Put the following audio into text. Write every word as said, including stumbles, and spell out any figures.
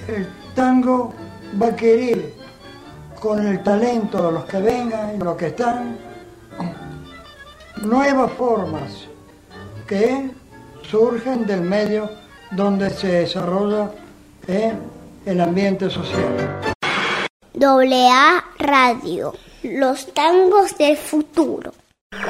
el tango va a querer, con el talento de los que vengan y los que están, nuevas formas que surgen del medio donde se desarrolla eh, el ambiente social. Doble A Radio, los tangos del futuro.